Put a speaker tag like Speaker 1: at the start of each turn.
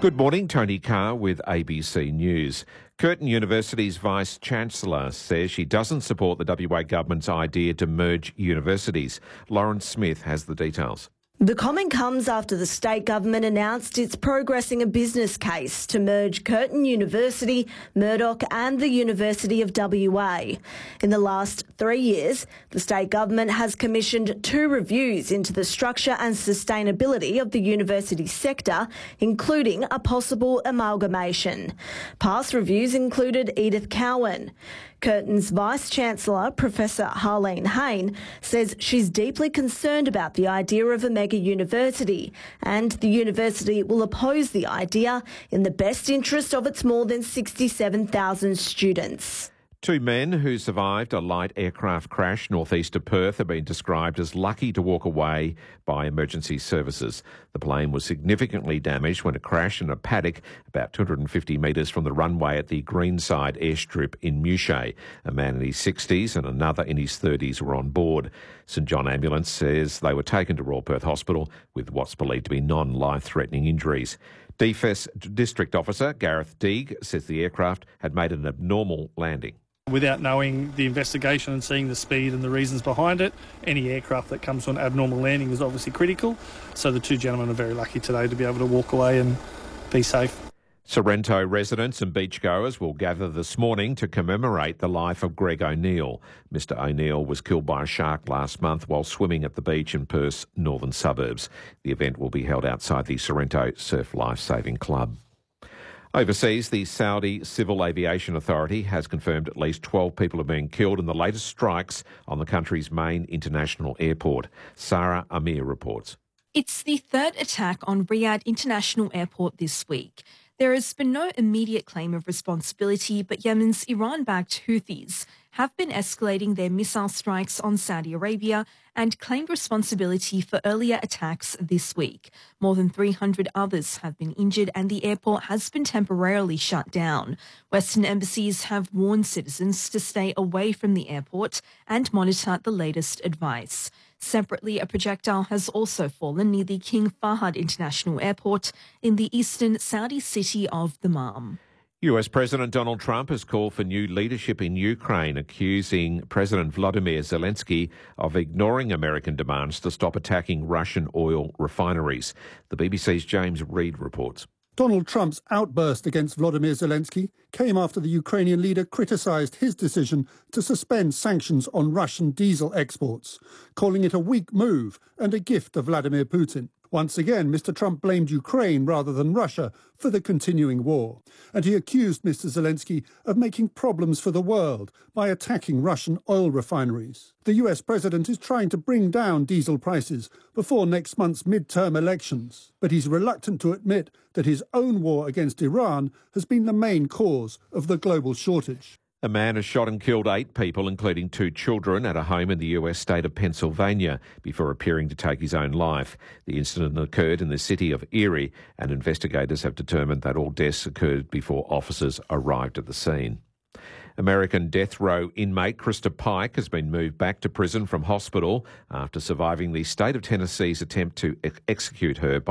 Speaker 1: Good morning, Tony Carr with ABC News. Curtin University's Vice-Chancellor says she doesn't support the WA government's idea to merge universities. Lauren Smith has the details.
Speaker 2: The comment comes after the state government announced it's progressing a business case to merge Curtin University, Murdoch and the University of WA. In the last 3 years, the state government has commissioned 2 reviews into the structure and sustainability of the university sector, including a possible amalgamation. Past reviews included Edith Cowan. Curtin's Vice-Chancellor, Professor Harleen Hayne, says she's deeply concerned about the idea of a mega university, and the university will oppose the idea in the best interest of its more than 67,000 students.
Speaker 1: 2 men who survived a light aircraft crash northeast of Perth have been described as lucky to walk away by emergency services. The plane was significantly damaged when it crashed in a paddock about 250 metres from the runway at the Greenside airstrip in Mushey. A man in his 60s and another in his 30s were on board. St John Ambulance says they were taken to Royal Perth Hospital with what's believed to be non-life-threatening injuries. DFES District Officer Gareth Deeg says the aircraft had made an abnormal landing.
Speaker 3: Without knowing the investigation and seeing the speed and the reasons behind it, any aircraft that comes to an abnormal landing is obviously critical. So the 2 gentlemen are very lucky today to be able to walk away and be safe.
Speaker 1: Sorrento residents and beachgoers will gather this morning to commemorate the life of Greg O'Neill. Mr O'Neill was killed by a shark last month while swimming at the beach in Perth's northern suburbs. The event will be held outside the Sorrento Surf Lifesaving Club. Overseas, the Saudi Civil Aviation Authority has confirmed at least 12 people have been killed in the latest strikes on the country's main international airport. Sarah Amir reports.
Speaker 4: It's the 3rd attack on Riyadh International Airport this week. There has been no immediate claim of responsibility, but Yemen's Iran-backed Houthis have been escalating their missile strikes on Saudi Arabia and claimed responsibility for earlier attacks this week. More than 300 others have been injured and the airport has been temporarily shut down. Western embassies have warned citizens to stay away from the airport and monitor the latest advice. Separately, a projectile has also fallen near the King Fahd International Airport in the eastern Saudi city of Dammam.
Speaker 1: US President Donald Trump has called for new leadership in Ukraine, accusing President Volodymyr Zelensky of ignoring American demands to stop attacking Russian oil refineries. The BBC's James Reid reports.
Speaker 5: Donald Trump's outburst against Volodymyr Zelensky came after the Ukrainian leader criticised his decision to suspend sanctions on Russian diesel exports, calling it a weak move and a gift of Vladimir Putin. Once again, Mr. Trump blamed Ukraine rather than Russia for the continuing war, and he accused Mr. Zelensky of making problems for the world by attacking Russian oil refineries. The US president is trying to bring down diesel prices before next month's midterm elections, but he's reluctant to admit that his own war against Iran has been the main cause of the global shortage.
Speaker 1: A man has shot and killed 8 people, including 2 children, at a home in the US state of Pennsylvania before appearing to take his own life. The incident occurred in the city of Erie, and investigators have determined that all deaths occurred before officers arrived at the scene. American death row inmate Krista Pike has been moved back to prison from hospital after surviving the state of Tennessee's attempt to execute her by